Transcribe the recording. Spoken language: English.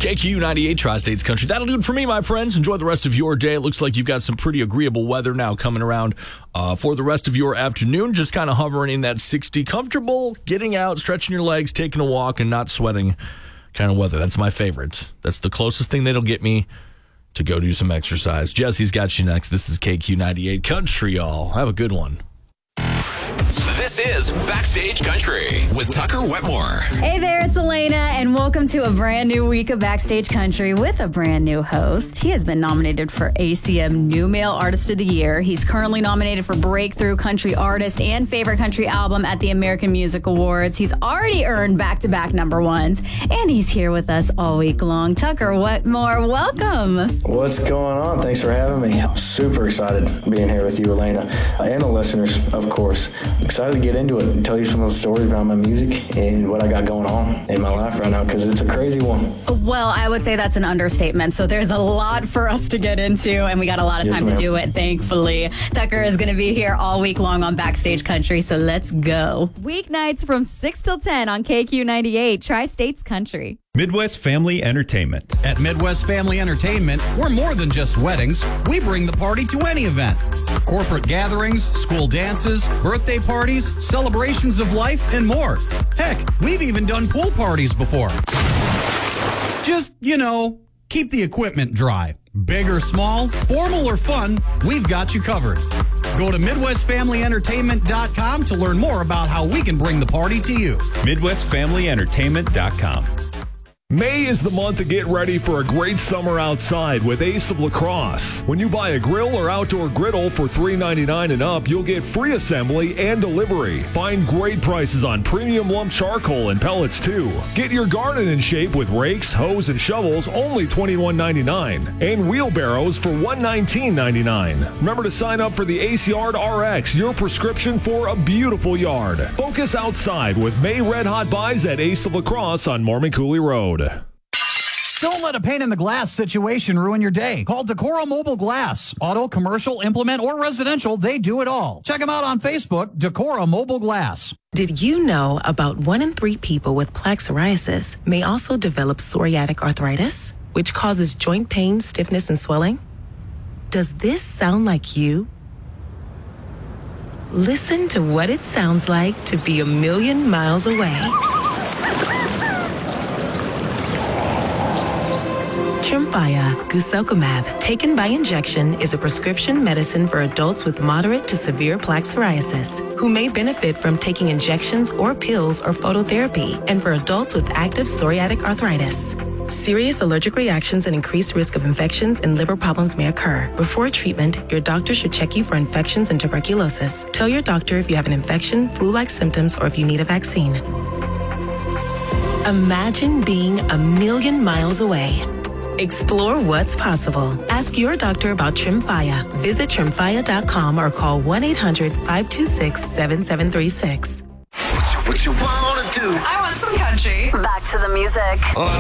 KQ 98 Tri-States Country. That'll do it for me, my friends. Enjoy the rest of your day. It looks like you've got some pretty agreeable weather now coming around for the rest of your afternoon. Just kind of hovering in that 60. Comfortable, getting out, stretching your legs, taking a walk, and not sweating kind of weather. That's my favorite. That's the closest thing that'll get me to go do some exercise. Jesse's got you next. This is KQ 98 Country, y'all. Have a good one. This is Backstage Country with Tucker Wetmore. Hey there, it's Elena, and welcome to a brand new week of Backstage Country with a brand new host. He has been nominated for ACM New Male Artist of the Year. He's currently nominated for Breakthrough Country Artist and Favorite Country Album at the American Music Awards. He's already earned back-to-back number ones, and he's here with us all week long. Tucker Wetmore, welcome. What's going on? Thanks for having me. I'm super excited being here with you, Elena, and the listeners, of course. Excited to get into it and tell you some of the stories behind my music and what I got going on in my life right now, because it's a crazy one. Well, I would say that's an understatement. So there's a lot for us to get into, and we got a lot of time to do it, thankfully. Tucker is going to be here all week long on Backstage Country, so let's go. Weeknights from 6 till 10 on KQ 98, Tri-States Country. Midwest Family Entertainment. At Midwest Family Entertainment, we're more than just weddings. We bring the party to any event. Corporate gatherings, school dances, birthday parties, celebrations of life, and more. Heck, we've even done pool parties before. Just, keep the equipment dry. Big or small, formal or fun, we've got you covered. Go to MidwestFamilyEntertainment.com to learn more about how we can bring the party to you. MidwestFamilyEntertainment.com. May is the month to get ready for a great summer outside with Ace of La Crosse. When you buy a grill or outdoor griddle for $3.99 and up, you'll get free assembly and delivery. Find great prices on premium lump charcoal and pellets too. Get your garden in shape with rakes, hoes, and shovels, only $21.99. And wheelbarrows for $119.99. Remember to sign up for the Ace Yard RX, your prescription for a beautiful yard. Focus outside with May Red Hot Buys at Ace of La Crosse on Mormon Coulee Road. Don't let a pane-in-the-glass situation ruin your day. Call Decora Mobile Glass. Auto, commercial, implement, or residential, they do it all. Check them out on Facebook, Decora Mobile Glass. Did you know about 1 in 3 people with plaque psoriasis may also develop psoriatic arthritis, which causes joint pain, stiffness, and swelling? Does this sound like you? Listen to what it sounds like to be a million miles away. Tremfya guselkumab, taken by injection, is a prescription medicine for adults with moderate to severe plaque psoriasis who may benefit from taking injections or pills or phototherapy, and for adults with active psoriatic arthritis. Serious allergic reactions and increased risk of infections and liver problems may occur. Before treatment, your doctor should check you for infections and tuberculosis. Tell your doctor if you have an infection, flu-like symptoms, or if you need a vaccine. Imagine being a million miles away. Explore what's possible. Ask your doctor about Tremfya. Visit Tremfya.com or call 1-800-526-7736. What you want to do? I want some country. Back to the music.